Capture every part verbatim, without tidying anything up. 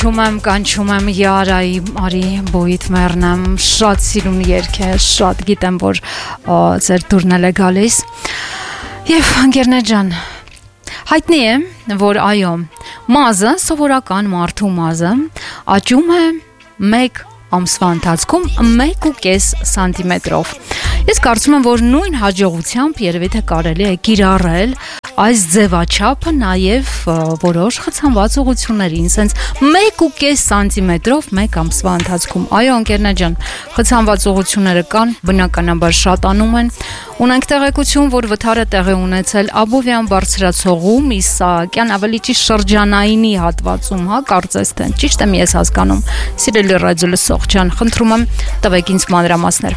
Կանչում եմ, կանչում եմ Յարայի, արի բույթ մեռնեմ, շատ սիրուն երգ է, շատ գիտեմ, որ ձեր դուրն էլ է գալիս։ Եվ ընկերներ ջան, հայտնի է, որ այո, մազը, սովորական մարդու մազը, աճում է մեկ ամսվա ընթացքում մեկ ու կես սանտիմետրով։ Ես կարծում եմ, որ նույն հաջողությամբ երևի թե կարելի է կիրառել այս ձևաչափը նաև որոշ խցանված ուղղություններին, սենց մեկ ու կես սանտիմետրով մեկ ամսվա ընթացքում։ Այո, ընկերներ ջան, խցանված ուղղությունները կան, բնականաբար շատանում են։ Ունենք տեղեկություն, որ վթարը տեղի ունեցել Աբովյան բարձրացողում, Իսահակյան, ավելի ճիշտ շրջանայինի հատվածում, հա, կարծես թե, ճիշտ եմ ես հասկանում։ Սիրելի ռադիոլսող ջան, խնդրում եմ տվեք ինձ մանրամասներ։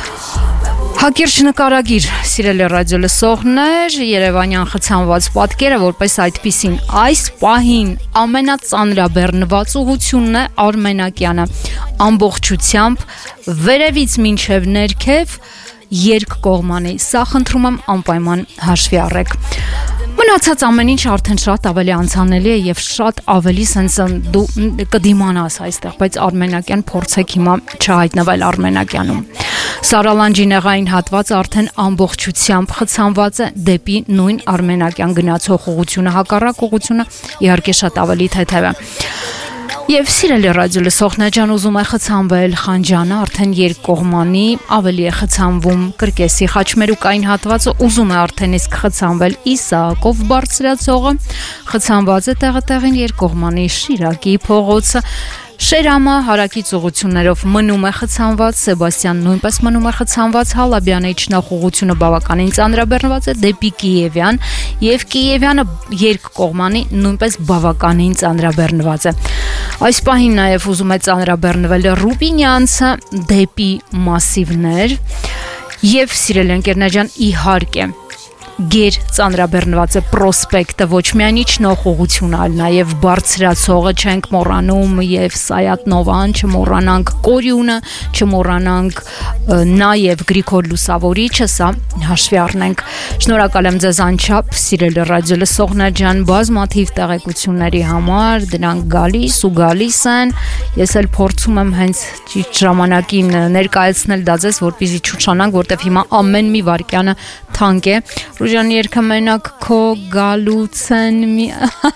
Հակիրճ նկարագիր, սիրելի ռադիոլսողներ, Երևանյան խցանված պատկերը, որպես այդպիսին այս պահին ամենածանրաբեռնված ուղղությունն է Արմենակյանը, ամբողջությամբ վերևից մինչև ներքև երկկողմանի, սա խնդրում եմ անպայման հաշվի առեք։ Մնացած ամեն ինչ արդեն շատ ավելի անցանելի է եւ շատ ավելի սենց դու կդիմանաս այստեղ, բայց Արմենակյան փորձեք հիմա չհայտնվել Արմենակյանում։ Սարալանջինեղային հատվածը արդեն ամբողջությամբ խցանված է դեպի նույն Արմենակյան գնացող ուղղությունը, հակառակ ուղղությունը իհարկե շատ ավելի թեթև է։ Եվ սիրելի ռադիոլսողներ ջան, ուզում է խցանվել Խանջանը, արդեն երկկողմանի, ավելի է խցանվում Կրկեսի խաչմերուկային հատվածը, ուզում է արդեն իսկ խցանվել Իսահակով բարձրացողը, խցանված է տեղը-տեղին երկկողմանի Շիրակի փողոցը, Շերամը հարակից ուղղություններով մնում է խցանված, Սեբաստյան նույնպես մնում է խցանված, Հալաբյանի իջնող ուղղությունը բավականին ծանրաբեռնված է դեպի Կիևյան եւ Կիևյանը երկկողմանի նույնպես բավականին ծանրաբեռնված է։ Այս պահին նաեւ ուզում է ծանրաբեռնվել Ռուբինյանցը դեպի Մասիվներ եւ սիրելի ընկերներ ջան, իհարկե Գեր ծանրաբեռնված է պրոսպեկտը, ոչ միայն իջնող ուղղությունը, այլ նաև բարձրացողը չենք մոռանում եւ Սայատնովան, չմոռանանք Կորյունը, չմոռանանք նաև Գրիգոր Լուսավորիչը, սա հաշվի առնենք։ Շնորհակալ եմ ձեզ անչափ, սիրելի ռադիոլսողներ ջան, բազմաթիվ տեղեկությունների համար, դրանք գալիս ու գալիս են։ Ես էլ փորձում եմ հենց ճիշտ ժամանակին ներկայացնել դա ձեզ, որպեսզի չուշանանք, որտեվ հիմա ամեն մի վարքյանը թանկ է։ Ռուժան երգը մենակ քո գալուց են մի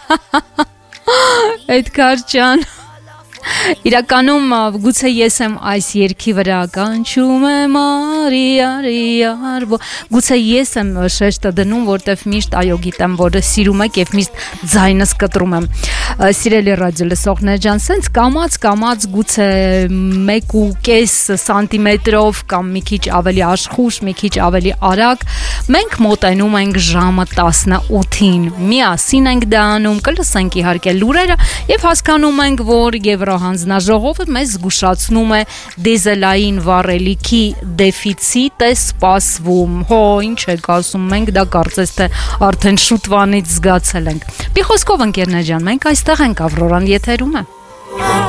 Էդգար ջան Իրականում գուցե ես եմ այս երգի վրա կանչում եմ արի արի արբո գուցե ես եմ շեշտը դնում, որտեվ միշտ այո գիտեմ, որ սիրում եք եւ միշտ ձայնս կտրում եմ։ Սիրելի ռադիոլսողներ ջան, սենց կամած կամած գուցե մեկ ու կես սանտիմետրով կամ մի քիչ ավելի աշխուժ, մի քիչ ավելի արագ մենք մոտենում ենք ժամը տասնութին։ Միասին ենք դա անում, կլսենք իհարկե լուրերը եւ հասկանում ենք, որ Եվրահանձնաժողովը մեզ զգուշացնում է դիզելային վառելիքի դեֆիցիտ է սպասվում։ Հո, ինչ եք ասում, մենք դա կարծես թե արդեն շուտվանից զգացել ենք։ Մի խոսքով ընկերներ ջան, մենք այստեղ ենք, Ավրորան եթերում է։